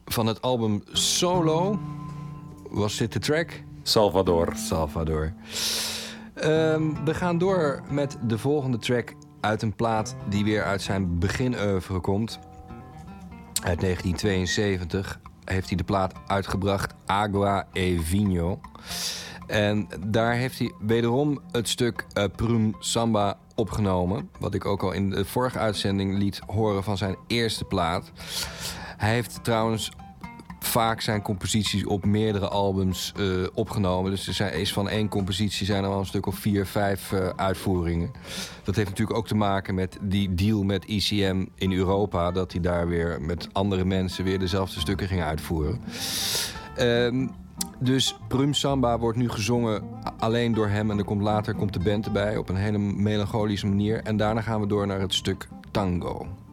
Van het album Solo was dit de track Salvador. We gaan door met de volgende track uit een plaat die weer uit zijn beginoeuvre komt. Uit 1972 heeft hij de plaat uitgebracht Agua e Vinho. En daar heeft hij wederom het stuk Prum Samba opgenomen. Wat ik ook al in de vorige uitzending liet horen van zijn eerste plaat. Hij heeft trouwens vaak zijn composities op meerdere albums opgenomen. Dus er is van één compositie zijn er al een stuk of 4, 5 uitvoeringen. Dat heeft natuurlijk ook te maken met die deal met ECM in Europa. Dat hij daar weer met andere mensen weer dezelfde stukken ging uitvoeren. Dus Prum Samba wordt nu gezongen alleen door hem. En later komt de band erbij op een hele melancholische manier. En daarna gaan we door naar het stuk Tango.